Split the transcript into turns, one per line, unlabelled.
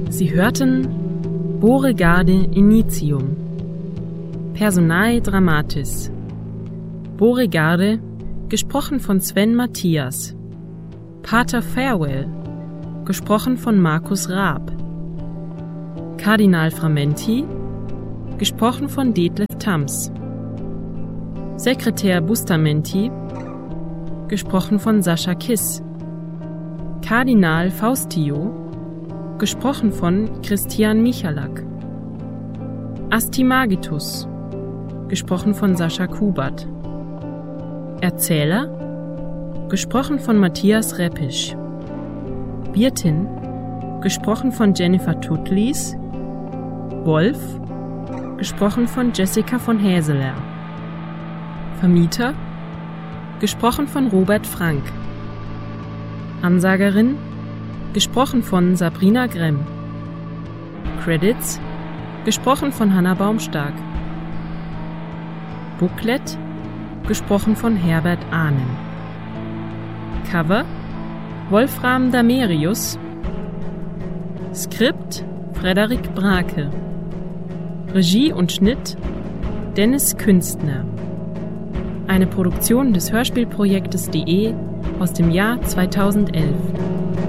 Sie hörten Beauregarde Initium. Personae Dramatis. Beauregarde, gesprochen von Sven Matthias. Pater Farewell, gesprochen von Markus Raab. Kardinal Framenti, gesprochen von Detlef Tams. Sekretär Bustamenti, gesprochen von Sascha Kiss. Kardinal Faustio, gesprochen von Christian Michalak. Astimagitus, gesprochen von Sascha Kubert. Erzähler, gesprochen von Matthias Reppisch. Wirtin, gesprochen von Jennifer Tutlis. Wolf, gesprochen von Jessica von Häseler. Vermieter, gesprochen von Robert Frank. Ansagerin, gesprochen von Sabrina Gremm. Credits, gesprochen von Hanna Baumstark. Booklet, gesprochen von Herbert Ahnen. Cover, Wolfram Damerius. Skript, Frederik Brake. Regie und Schnitt, Dennis Künstner. Eine Produktion des Hörspielprojektes.de aus dem Jahr 2011.